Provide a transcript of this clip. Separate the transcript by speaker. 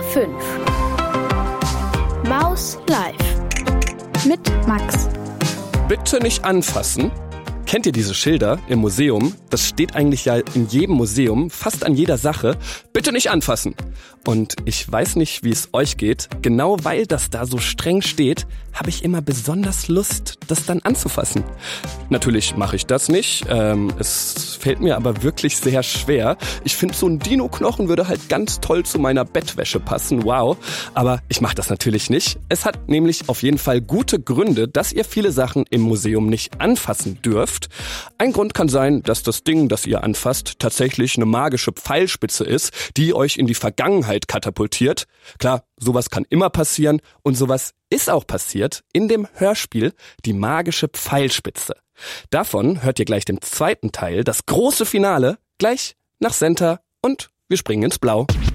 Speaker 1: 5. Maus live. Mit Max.
Speaker 2: Bitte nicht anfassen. Kennt ihr diese Schilder im Museum? Das steht eigentlich ja in jedem Museum, fast an jeder Sache. Bitte nicht anfassen. Und ich weiß nicht, wie es euch geht. Genau weil das da so streng steht, habe ich immer besonders Lust, das dann anzufassen. Natürlich mache ich das nicht. Es fällt mir aber wirklich sehr schwer. Ich finde, so ein Dino-Knochen würde halt ganz toll zu meiner Bettwäsche passen. Wow. Aber ich mache das natürlich nicht. Es hat nämlich auf jeden Fall gute Gründe, dass ihr viele Sachen im Museum nicht anfassen dürft. Ein Grund kann sein, dass das Ding, das ihr anfasst, tatsächlich eine magische Pfeilspitze ist, die euch in die Vergangenheit katapultiert. Klar, sowas kann immer passieren und sowas ist auch passiert in dem Hörspiel Die magische Pfeilspitze. Davon hört ihr gleich im zweiten Teil, das große Finale, gleich nach Center und wir springen ins Blau.